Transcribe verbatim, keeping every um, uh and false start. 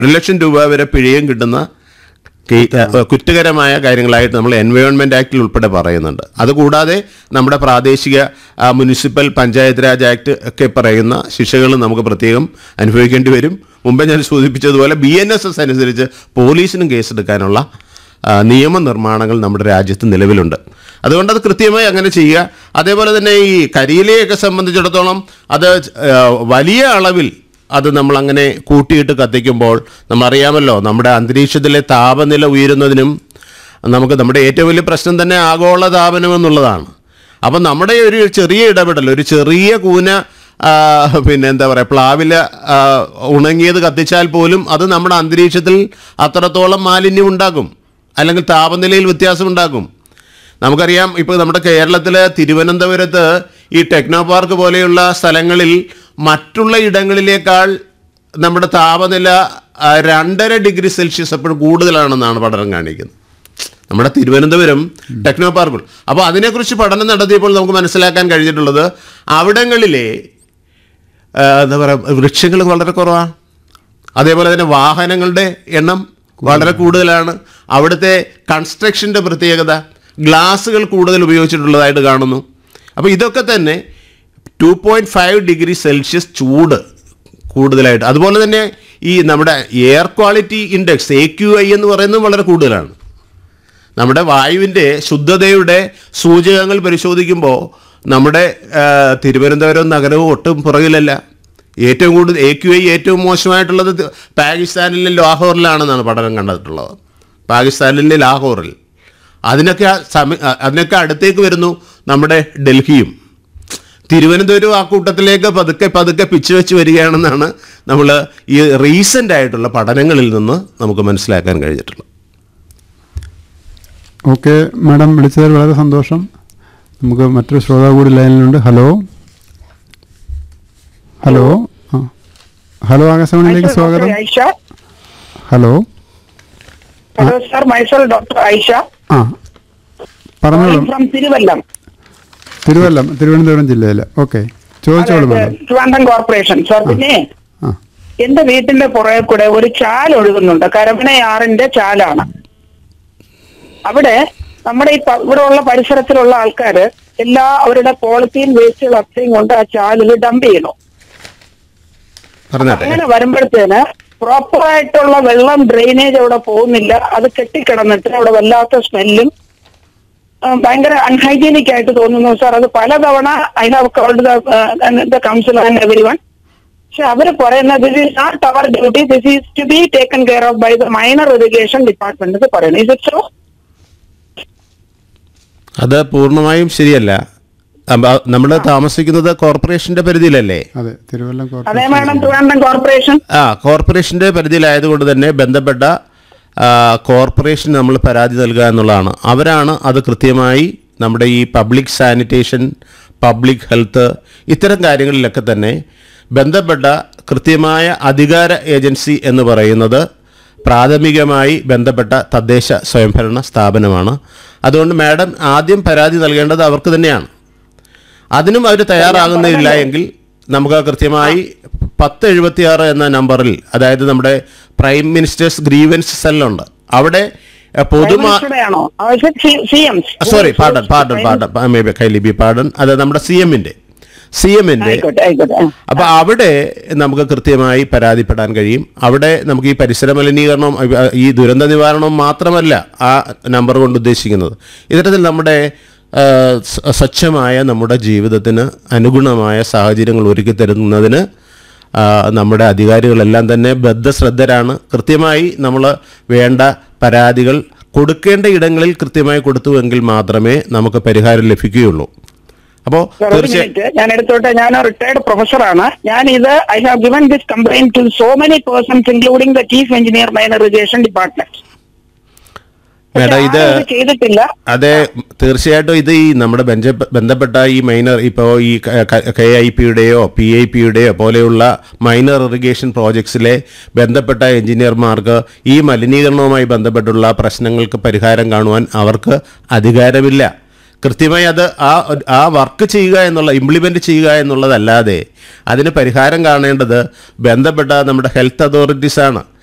ഒരു ലക്ഷം രൂപ വരെ പിഴയും കിട്ടുന്ന കുറ്റകരമായ കാര്യങ്ങളായിട്ട് നമ്മൾ എൻവയോൺമെൻറ്റ് ആക്ടിൽ ഉൾപ്പെടെ പറയുന്നുണ്ട്. അതുകൂടാതെ നമ്മുടെ പ്രാദേശിക മുനിസിപ്പൽ പഞ്ചായത്ത് രാജ് ആക്ട് ഒക്കെ പറയുന്ന ശിക്ഷകൾ നമുക്ക് പ്രത്യേകം അനുഭവിക്കേണ്ടി വരും. മുമ്പേ ഞാൻ സൂചിപ്പിച്ചതുപോലെ ബി എൻ എസ് എസ് അനുസരിച്ച് പോലീസിനും കേസെടുക്കാനുള്ള നിയമനിർമ്മാണങ്ങൾ നമ്മുടെ രാജ്യത്ത് നിലവിലുണ്ട്. അതുകൊണ്ട് അത് കൃത്യമായി അങ്ങനെ ചെയ്യുക. അതേപോലെ തന്നെ ഈ കരിയിലയൊക്കെ സംബന്ധിച്ചിടത്തോളം അത് വലിയ അളവിൽ അത് നമ്മളങ്ങനെ കൂട്ടിയിട്ട് കത്തിക്കുമ്പോൾ നമ്മളറിയാമല്ലോ, നമ്മുടെ അന്തരീക്ഷത്തിലെ താപനില ഉയരുന്നതിനും നമുക്ക് നമ്മുടെ ഏറ്റവും വലിയ പ്രശ്നം തന്നെ ആഗോള താപനം എന്നുള്ളതാണ്. അപ്പം നമ്മുടെ ഒരു ചെറിയ ഇടപെടൽ, ഒരു ചെറിയ കൂന പിന്നെ എന്താ പറയുക പ്ലാവില ഉണങ്ങിയത് കത്തിച്ചാൽ പോലും അത് നമ്മുടെ അന്തരീക്ഷത്തിൽ അത്രത്തോളം മാലിന്യം ഉണ്ടാക്കും, അല്ലെങ്കിൽ താപനിലയിൽ വ്യത്യാസം ഉണ്ടാക്കും. നമുക്കറിയാം, ഇപ്പോൾ നമ്മുടെ കേരളത്തിലെ തിരുവനന്തപുരത്ത് ഈ ടെക്നോ പാർക്ക് പോലെയുള്ള സ്ഥലങ്ങളിൽ മറ്റുള്ള ഇടങ്ങളിലേക്കാൾ നമ്മുടെ താപനില രണ്ടര ഡിഗ്രി സെൽഷ്യസ് എപ്പോഴും കൂടുതലാണെന്നാണ് പഠനം കാണിക്കുന്നത്, നമ്മുടെ തിരുവനന്തപുരം ടെക്നോ പാർക്കുകൾ. അപ്പോൾ അതിനെക്കുറിച്ച് പഠനം നടത്തിയപ്പോൾ നമുക്ക് മനസ്സിലാക്കാൻ കഴിഞ്ഞിട്ടുള്ളത് അവിടങ്ങളിലെ എന്താ പറയുക വൃക്ഷങ്ങൾ വളരെ കുറവാണ്. അതേപോലെ തന്നെ വാഹനങ്ങളുടെ എണ്ണം വളരെ കൂടുതലാണ്. അവിടുത്തെ കൺസ്ട്രക്ഷൻ്റെ പ്രത്യേകത, ഗ്ലാസുകൾ കൂടുതൽ ഉപയോഗിച്ചിട്ടുള്ളതായിട്ട് കാണുന്നു. അപ്പോൾ ഇതൊക്കെ തന്നെ two point five degree Celsius ചൂട് കൂടുതലായിട്ട്. അതുപോലെ തന്നെ ഈ നമ്മുടെ air quality index A Q I എന്ന് പറയുന്നത് വളരെ കൂടുതലാണ്. നമ്മുടെ വായുവിൻ്റെ ശുദ്ധതയുടെ സൂചകങ്ങൾ പരിശോധിക്കുമ്പോൾ നമ്മുടെ തിരുവനന്തപുരം നഗരവും ഒട്ടും പുറകിലല്ല. ഏറ്റവും കൂടുതൽ എ ക്യു ഐ ഏറ്റവും മോശമായിട്ടുള്ളത് പാകിസ്ഥാനിലെ ലാഹോറിലാണെന്നാണ് പഠനം കണ്ടിട്ടുള്ളത്. പാകിസ്ഥാനിലെ ലാഹോറിൽ അതിനൊക്കെ സമയ അതിനൊക്കെ അടുത്തേക്ക് വരുന്നു നമ്മുടെ ഡൽഹിയും. തിരുവനന്തപുരം ആ കൂട്ടത്തിലേക്ക് പതുക്കെ പതുക്കെ പിച്ച് വെച്ച് വരികയാണെന്നാണ് നമ്മൾ ഈ റീസെൻ്റ് ആയിട്ടുള്ള പഠനങ്ങളിൽ നിന്ന് നമുക്ക് മനസ്സിലാക്കാൻ കഴിഞ്ഞിട്ടുള്ളത്. ഓക്കെ മാഡം, വിളിച്ചതിൽ വളരെ സന്തോഷം. നമുക്ക് മറ്റൊരു ശ്രോതാവ് കൂടി ലൈനിലുണ്ട്. ഹലോ ഹലോ ആ ഹലോ ആകാശവാണിയിലേക്ക് സ്വാഗതം. Hello hello sir, myself doctor Aisha. ആ പറഞ്ഞോളൂ. ഫ്രം തിരുവല്ലം. തിരുവല്ലം, തിരുവനന്തപുരം ജില്ലയിലെ. ഓക്കെ, ചോദിച്ചോളൂ മാഡം. Trivandrum corporation sir. പിന്നെ എന്റെ വീട്ടിന്റെ പുറകെ കൂടെ ഒരു ചാൽ ഒഴുകുന്നുണ്ട്, കരമനയാറിന്റെ ചാലാണ്. അവിടെ നമ്മുടെ ഈ ഇവിടെ ഉള്ള പരിസരത്തിലുള്ള ആൾക്കാര് എല്ലാ അവരുടെ പോളിത്തീൻ വേസ്റ്റുകൾ അത്രയും കൊണ്ട് ആ ചാലിൽ ഡംപ് ചെയ്യണു. അങ്ങനെ വരുമ്പോഴത്തേന് പ്രോപ്പറായിട്ടുള്ള വെള്ളം ഡ്രെയിനേജ് അവിടെ പോകുന്നില്ല. അത് കെട്ടിക്കിടന്നിട്ട് അവിടെ വല്ലാത്ത സ്മെല്ലും ഭയങ്കര അൺഹൈജീനിക് ആയിട്ട് തോന്നുന്നു സാർ. അത് പലതവണ I have called the council and every one. പക്ഷെ അവര് പറയുന്നത് this is not our duty, this is to be taken care of by the minor irrigation department പറയുന്നത്. Is it so? അത് പൂർണ്ണമായും ശരിയല്ല. നമ്മൾ താമസിക്കുന്നത് കോർപ്പറേഷന്റെ പരിധിയിലല്ലേ? അതെ, തിരുവല്ലം അതെ മാഡം, ട്രിവാൻഡ്രം കോർപ്പറേഷൻ. ആ കോർപ്പറേഷന്റെ പരിധിയിലായതുകൊണ്ട് തന്നെ ബന്ധപ്പെട്ട കോർപ്പറേഷൻ നമ്മൾ പരാതി നൽകുക എന്നുള്ളതാണ്. അവരാണ് അത് കൃത്യമായി നമ്മുടെ ഈ പബ്ലിക് സാനിറ്റേഷൻ, പബ്ലിക് ഹെൽത്ത് ഇത്തരം കാര്യങ്ങളിലൊക്കെ തന്നെ ബന്ധപ്പെട്ട കൃത്യമായ അധികാര ഏജൻസി എന്ന് പറയുന്നത് പ്രാഥമികമായി ബന്ധപ്പെട്ട തദ്ദേശ സ്വയംഭരണ സ്ഥാപനമാണ്. അതുകൊണ്ട് മാഡം ആദ്യം പരാതി നൽകേണ്ടത് അവർക്ക് തന്നെയാണ്. അതിനും അവർ തയ്യാറാകുന്നില്ല എങ്കിൽ നമുക്ക് കൃത്യമായി പത്ത് എഴുപത്തിയാറ് എന്ന നമ്പറിൽ, അതായത് നമ്മുടെ പ്രൈം മിനിസ്റ്റേഴ്സ് ഗ്രീവൻസ് സെല്ലുണ്ട്, അവിടെ പൊതുമാ sorry pardon pardon pardon may be കൈലി B pardon അത് നമ്മുടെ സി എമ്മിൻ്റെ സി എമ്മിൻ്റെ അപ്പോൾ അവിടെ നമുക്ക് കൃത്യമായി പരാതിപ്പെടാൻ കഴിയും. അവിടെ നമുക്ക് ഈ പരിസര മലിനീകരണം, ഈ ദുരന്ത നിവാരണവും മാത്രമല്ല ആ നമ്പർ കൊണ്ട് ഉദ്ദേശിക്കുന്നത്. ഇത്തരത്തിൽ നമ്മുടെ സ്വച്ഛമായ നമ്മുടെ ജീവിതത്തിന് അനുഗുണമായ സാഹചര്യങ്ങൾ ഒരുക്കി തരുന്നതിന് നമ്മുടെ അധികാരികളെല്ലാം തന്നെ ബദ്ധശ്രദ്ധരാണ്. കൃത്യമായി നമ്മൾ വേണ്ട പരാതികൾ കൊടുക്കേണ്ട ഇടങ്ങളിൽ കൃത്യമായി കൊടുത്തുവെങ്കിൽ മാത്രമേ നമുക്ക് പരിഹാരം ലഭിക്കുകയുള്ളൂ. അപ്പോൾ തീർച്ചയായും ഞാൻ എടുത്തോട്ടെ, ഞാൻ റിട്ടയർഡ് പ്രൊഫസറാണ്. ഞാൻ ഇത് I have given this complaint to so many persons including the chief engineer minor irrigation department. Madam ഇത് ചെയ്തിട്ടില്ല. അതെ, തീർച്ചയായിട്ടും ഇത് ഈ നമ്മുടെ ബന്ധപ്പെട്ട ഈ മൈനർ ഇപ്പോൾ ഈ കെ ഐ പിയുടെയോ പി ഐ പിയുടെയോ പോലെയുള്ള മൈനർ ഇറിഗേഷൻ പ്രോജക്ട്സിലെ ബന്ധപ്പെട്ട എഞ്ചിനീയർമാർക്ക് ഈ മലിനീകരണവുമായി ബന്ധപ്പെട്ടുള്ള പ്രശ്നങ്ങൾക്ക് പരിഹാരം കാണുവാൻ അവർക്ക് അധികാരമില്ല. കൃത്യമായി അത് ആ ആ വർക്ക് ചെയ്യുക എന്നുള്ള ഇംപ്ലിമെൻ്റ് ചെയ്യുക എന്നുള്ളതല്ലാതെ അതിന് പരിഹാരം കാണേണ്ടത് ബന്ധപ്പെട്ട നമ്മുടെ ഹെൽത്ത് അതോറിറ്റീസാണ്.